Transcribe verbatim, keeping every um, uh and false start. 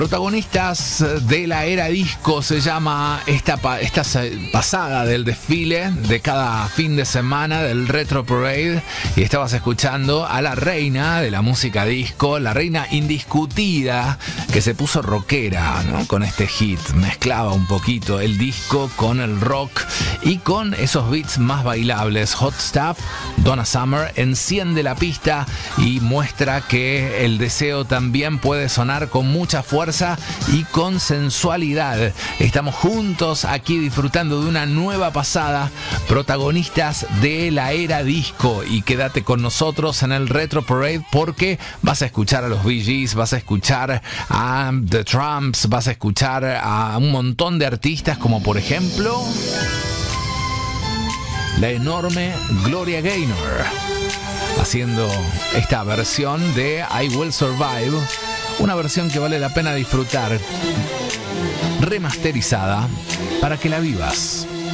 Protagonistas de la era disco se llama esta, esta pasada del desfile de cada fin de semana del Retro Parade, y estabas escuchando a la reina de la música disco, la reina indiscutida que se puso rockera, ¿no? Con este hit, mezclaba un poquito el disco con el rock y con esos beats más bailables. Hot Stuff, Donna Summer enciende la pista y muestra que el deseo también puede sonar con mucha fuerza y con sensualidad. Estamos juntos aquí disfrutando de una nueva pasada, protagonistas de la era disco, y quédate con nosotros en el Retro Parade porque vas a escuchar a los Bee Gees, vas a escuchar a The Tramps, vas a escuchar a un montón de artistas como por ejemplo la enorme Gloria Gaynor haciendo esta versión de I Will Survive. Una versión que vale la pena disfrutar, remasterizada, para que la vivas.